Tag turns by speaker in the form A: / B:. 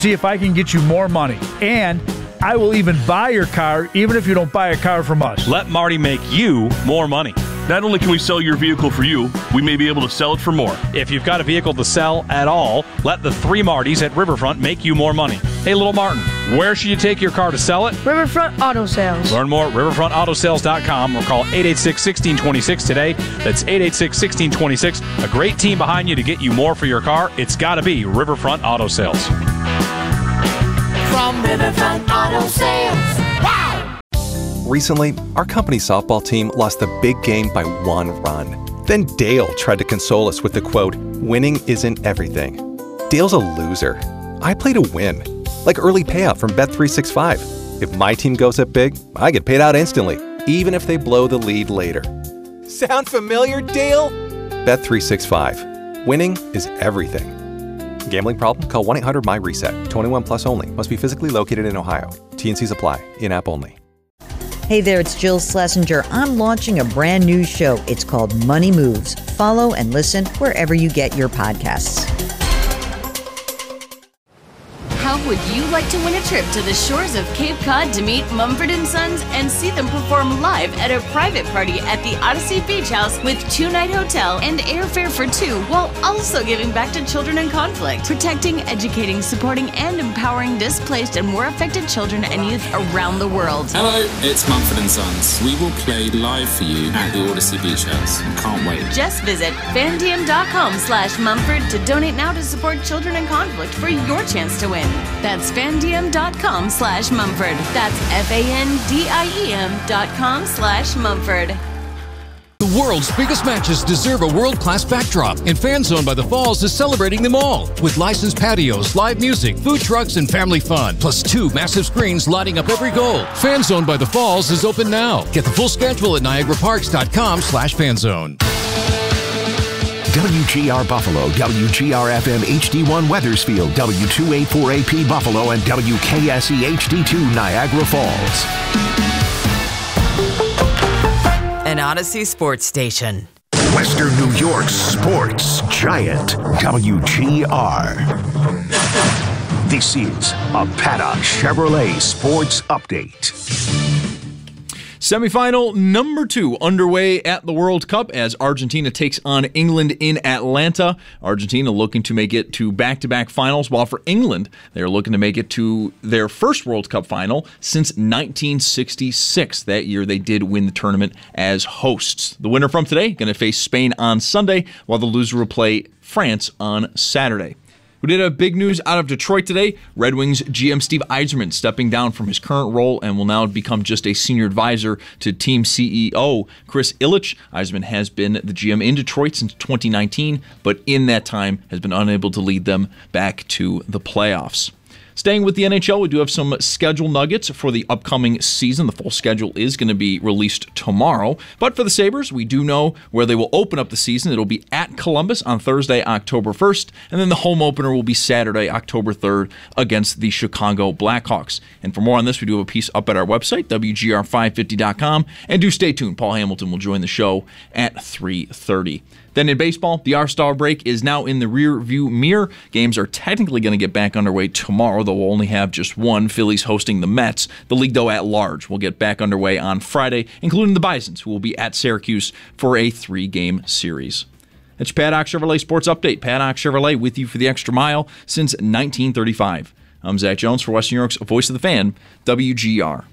A: See if I can get you more money. And I will even buy your car, even if you don't buy a car from us.
B: Let Marty make you more money.
C: Not only can we sell your vehicle for you, we may be able to sell it for more.
B: If you've got a vehicle to sell at all, let the three Martys at Riverfront make you more money. Hey, little Martin, where should you take your car to sell it?
D: Riverfront Auto Sales.
B: Learn more at riverfrontautosales.com or call 886-1626 today. That's 886-1626. A great team behind you to get you more for your car. It's got to be Riverfront Auto Sales.
E: From Riverfront Auto Sales. Wow!
F: Recently, our company's softball team lost the big game by 1 run. Then Dale tried to console us with the quote, "Winning isn't everything." Dale's a loser. I play to win. Like early payout from Bet365. If my team goes up big, I get paid out instantly, even if they blow the lead later. Sound familiar, Dale? Bet365. Winning is everything. Gambling problem? Call 1-800-MY-RESET. 21 plus only. Must be physically located in Ohio. T&Cs apply. In-app only.
G: Hey there, it's Jill Schlesinger. I'm launching a brand new show. It's called Money Moves. Follow and listen wherever you get your podcasts.
H: How would you like to win a trip to the shores of Cape Cod to meet Mumford & Sons and see them perform live at a private party at the Odyssey Beach House with 2-night hotel and airfare for 2, while also giving back to children in conflict, protecting, educating, supporting, and empowering displaced and war affected children and youth around the world?
I: Hello, it's Mumford & Sons. We will play live for you at the Odyssey Beach House. Can't wait.
H: Just visit fandiem.com/Mumford to donate now to support children in conflict for your chance to win. That's fandiem.com/Mumford. That's FANDIEM.com/Mumford.
J: The world's biggest matches deserve a world-class backdrop, and Fan Zone by the Falls is celebrating them all with licensed patios, live music, food trucks, and family fun, plus 2 massive screens lighting up every goal. Fan Zone by the Falls is open now. Get the full schedule at NiagaraParks.com/fanzone.
K: WGR Buffalo, WGR-FM HD1 Weathersfield, W284AP Buffalo, and WKSE HD2 Niagara Falls.
L: An Odyssey sports station.
K: Western New York's sports giant, WGR. This is a Paddock Chevrolet Sports Update.
M: Semifinal number 2 underway at the World Cup as Argentina takes on England in Atlanta. Argentina looking to make it to back-to-back finals, while for England, they're looking to make it to their first World Cup final since 1966. That year, they did win the tournament as hosts. The winner from today going to face Spain on Sunday, while the loser will play France on Saturday. We did have big news out of Detroit today. Red Wings GM Steve Yzerman stepping down from his current role and will now become just a senior advisor to team CEO Chris Ilitch. Yzerman has been the GM in Detroit since 2019, but in that time has been unable to lead them back to the playoffs. Staying with the NHL, we do have some schedule nuggets for the upcoming season. The full schedule is going to be released tomorrow. But for the Sabres, we do know where they will open up the season. It'll be at Columbus on Thursday, October 1st. And then the home opener will be Saturday, October 3rd against the Chicago Blackhawks. And for more on this, we do have a piece up at our website, WGR550.com. And do stay tuned. Paul Hamilton will join the show at 3:30. Then in baseball, the All-Star break is now in the rear-view mirror. Games are technically going to get back underway tomorrow, though we'll only have just one. Phillies hosting the Mets. The league, though, at large will get back underway on Friday, including the Bisons, who will be at Syracuse for a 3-game series. That's Paddock Chevrolet Sports Update. Paddock Chevrolet with you for the extra mile since 1935. I'm Zach Jones for Western New York's Voice of the Fan, WGR.